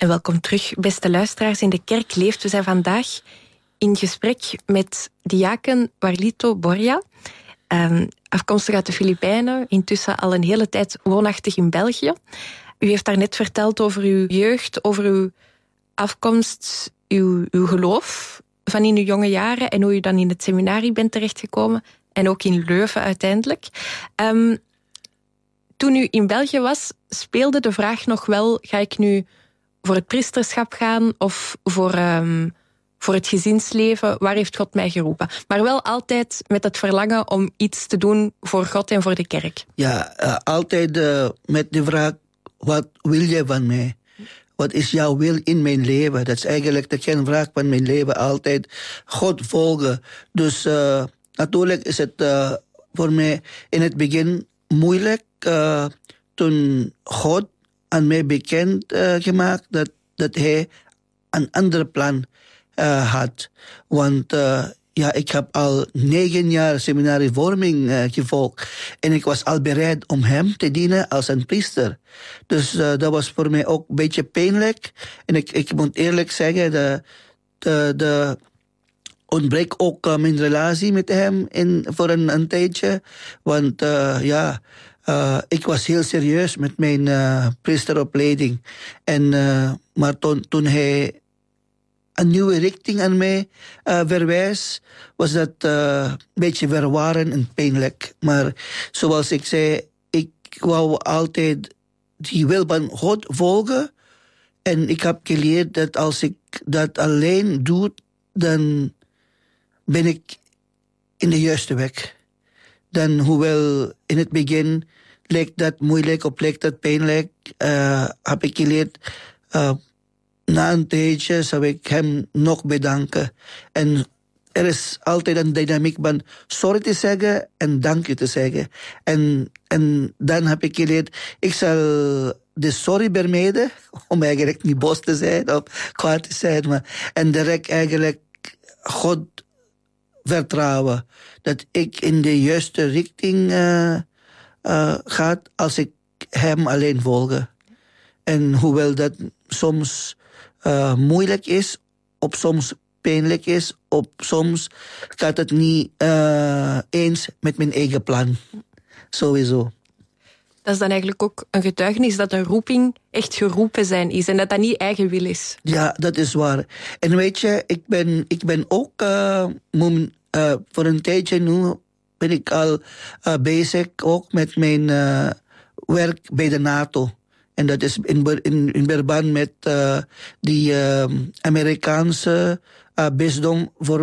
En welkom terug, beste luisteraars. In de Kerk Leeft. We zijn vandaag in gesprek met diaken Warlito Borja. Afkomstig uit de Filipijnen, intussen al een hele tijd woonachtig in België. U heeft daarnet verteld over uw jeugd, over uw afkomst, uw geloof van in uw jonge jaren en hoe u dan in het seminarie bent terechtgekomen en ook in Leuven uiteindelijk. Toen u in België was, speelde de vraag nog wel, ga ik nu voor het priesterschap gaan of voor het gezinsleven? Waar heeft God mij geroepen? Maar wel altijd met het verlangen om iets te doen voor God en voor de kerk. Ja, altijd met de vraag, wat wil je van mij? Wat is jouw wil in mijn leven? Dat is eigenlijk de kernvraag van mijn leven. Altijd God volgen. Dus natuurlijk is het voor mij in het begin moeilijk. Toen God aan mij bekend gemaakt dat hij een ander plan had. Want ik heb al 9 jaar seminarievorming gevolgd. En ik was al bereid om hem te dienen als een priester. Dus dat was voor mij ook een beetje pijnlijk. En ik moet eerlijk zeggen, de ontbreekt ook mijn relatie met hem voor een tijdje. Want ik was heel serieus met mijn priesteropleiding. Maar toen hij een nieuwe richting aan mij verwijs, was dat een beetje verwarrend en pijnlijk. Maar zoals ik zei, ik wou altijd die wil van God volgen. En ik heb geleerd dat als ik dat alleen doe, dan ben ik in de juiste weg. Dan, hoewel in het begin leek dat moeilijk of leek dat pijnlijk, heb ik geleerd, na een tijdje zou ik hem nog bedanken. En er is altijd een dynamiek van sorry te zeggen en dank je te zeggen. En dan heb ik geleerd, ik zal de sorry vermijden, om eigenlijk niet boos te zijn of kwaad te zijn. En direct eigenlijk God vertrouwen. Dat ik in de juiste richting ga als ik hem alleen volg. En hoewel dat soms moeilijk is, of soms pijnlijk is, of soms gaat het niet eens met mijn eigen plan. Sowieso. Dat is dan eigenlijk ook een getuigenis dat een roeping echt geroepen zijn is en dat dat niet eigen wil is. Ja, dat is waar. En weet je, ik ben ook voor een tijdje nu ben ik al bezig ook met mijn werk bij de NATO. En dat is in verband met die Amerikaanse bisdom voor